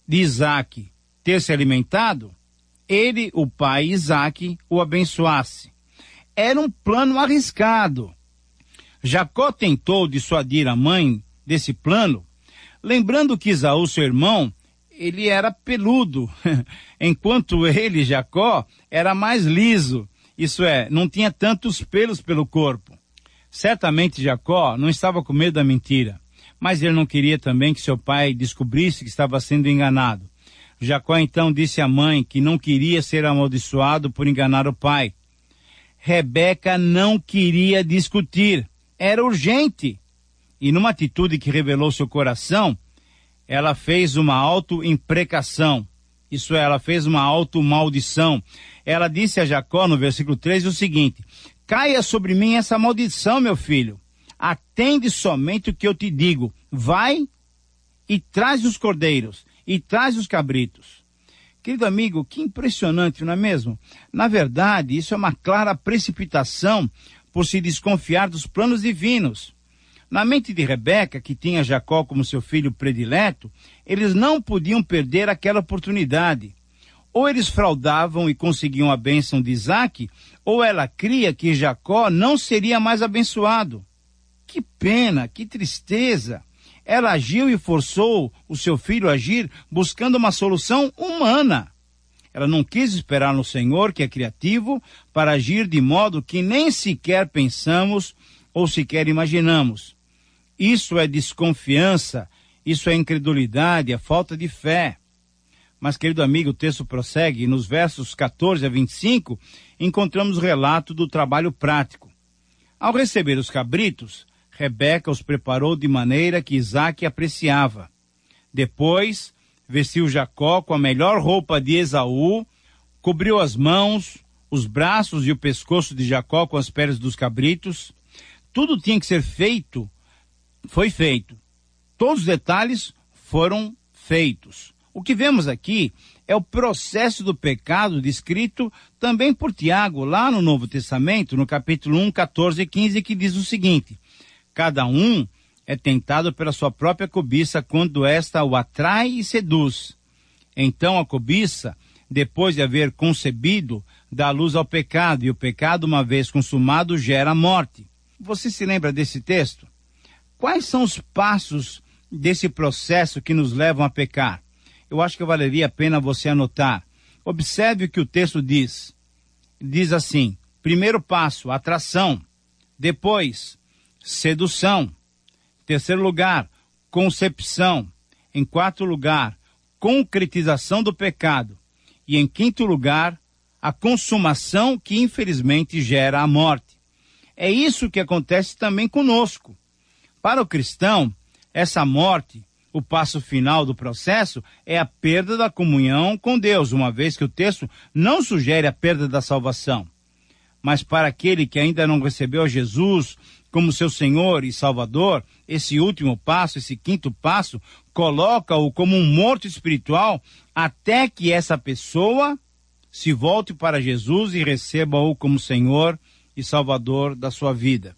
de Isaque ter se alimentado, ele, o pai Isaque, o abençoasse. Era um plano arriscado. Jacó tentou dissuadir a mãe desse plano, lembrando que Esaú, seu irmão, ele era peludo, enquanto ele, Jacó, era mais liso, isso é, não tinha tantos pelos pelo corpo. Certamente Jacó não estava com medo da mentira, mas ele não queria também que seu pai descobrisse que estava sendo enganado. Jacó então disse à mãe que não queria ser amaldiçoado por enganar o pai. Rebeca não queria discutir, era urgente. E numa atitude que revelou seu coração, ela fez uma auto-imprecação. Isso é, ela fez uma auto-maldição. Ela disse a Jacó no versículo 13 o seguinte: caia sobre mim essa maldição, meu filho. Atende somente o que eu te digo. Vai e traz os cordeiros e traz os cabritos. Querido amigo, que impressionante, não é mesmo? Na verdade, isso é uma clara precipitação por se desconfiar dos planos divinos. Na mente de Rebeca, que tinha Jacó como seu filho predileto, eles não podiam perder aquela oportunidade. Ou eles fraudavam e conseguiam a bênção de Isaque, ou ela cria que Jacó não seria mais abençoado. Que pena, que tristeza! Ela agiu e forçou o seu filho a agir buscando uma solução humana. Ela não quis esperar no Senhor, que é criativo, para agir de modo que nem sequer pensamos ou sequer imaginamos. Isso é desconfiança, isso é incredulidade, é falta de fé. Mas, querido amigo, o texto prossegue e nos versos 14 a 25 encontramos o relato do trabalho prático. Ao receber os cabritos, Rebeca os preparou de maneira que Isaque apreciava. Depois, vestiu Jacó com a melhor roupa de Esaú, cobriu as mãos, os braços e o pescoço de Jacó com as peles dos cabritos. Tudo tinha que ser feito, foi feito. Todos os detalhes foram feitos. O que vemos aqui é o processo do pecado descrito também por Tiago, lá no Novo Testamento, no capítulo 1, 14 e 15, que diz o seguinte: cada um é tentado pela sua própria cobiça quando esta o atrai e seduz. Então a cobiça, depois de haver concebido, dá luz ao pecado, e o pecado, uma vez consumado, gera a morte. Você se lembra desse texto? Quais são os passos desse processo que nos levam a pecar? Eu acho que valeria a pena você anotar. Observe o que o texto diz. Diz assim: primeiro passo, atração. Depois, sedução. Terceiro lugar, concepção. Em quarto lugar, concretização do pecado. E em quinto lugar, a consumação que infelizmente gera a morte. É isso que acontece também conosco. Para o cristão, essa morte, o passo final do processo, é a perda da comunhão com Deus, uma vez que o texto não sugere a perda da salvação. Mas para aquele que ainda não recebeu a Jesus como seu Senhor e Salvador, esse último passo, esse quinto passo, coloca-o como um morto espiritual até que essa pessoa se volte para Jesus e receba-o como Senhor e Salvador da sua vida.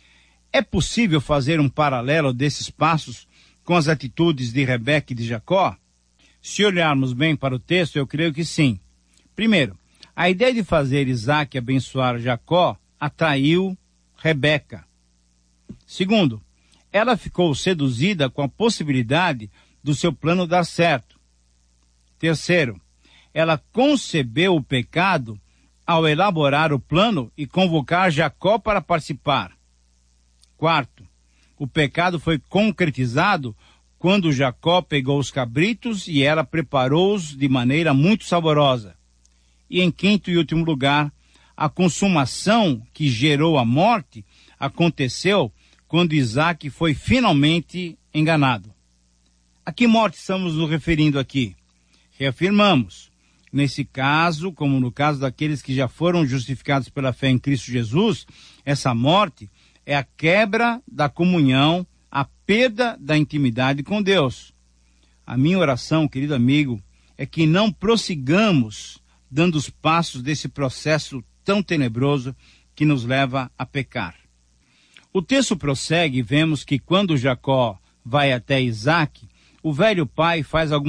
É possível fazer um paralelo desses passos com as atitudes de Rebeca e de Jacó? Se olharmos bem para o texto, eu creio que sim. Primeiro, a ideia de fazer Isaque abençoar Jacó atraiu Rebeca. Segundo, ela ficou seduzida com a possibilidade do seu plano dar certo. Terceiro, ela concebeu o pecado ao elaborar o plano e convocar Jacó para participar. Quarto, o pecado foi concretizado quando Jacó pegou os cabritos e ela preparou-os de maneira muito saborosa. E em quinto e último lugar, a consumação que gerou a morte aconteceu quando Isaque foi finalmente enganado. A que morte estamos nos referindo aqui? Reafirmamos, nesse caso, como no caso daqueles que já foram justificados pela fé em Cristo Jesus, essa morte é a quebra da comunhão, a perda da intimidade com Deus. A minha oração, querido amigo, é que não prossigamos dando os passos desse processo tão tenebroso que nos leva a pecar. O texto prossegue e vemos que quando Jacó vai até Isaque, o velho pai faz algumas